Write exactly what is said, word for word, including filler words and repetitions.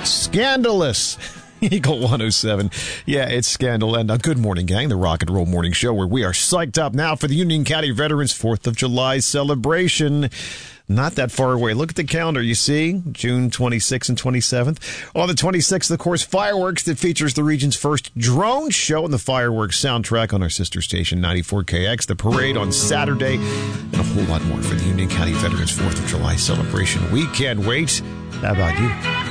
Scandalous. Eagle one oh seven. Yeah, it's scandal. And uh, good morning, gang. The Rock and Roll Morning Show, where we are psyched up now for the Union County Veterans fourth of July celebration. Not that far away. Look at the calendar, you see? June twenty-sixth and twenty-seventh. On the twenty-sixth, of course, fireworks that features the region's first drone show and the fireworks soundtrack on our sister station, ninety-four K X. The parade on Saturday, and a whole lot more for the Union County Veterans fourth of July celebration. We can't wait. How about you?